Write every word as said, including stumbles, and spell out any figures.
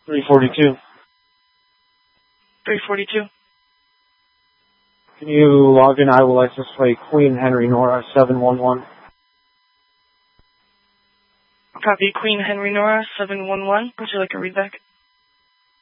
three forty-two. three forty-two. Can you log in Iowa license plate Queen Henry Nora seven one one? Copy, Queen Henry Nora seven one one. Would you like a readback?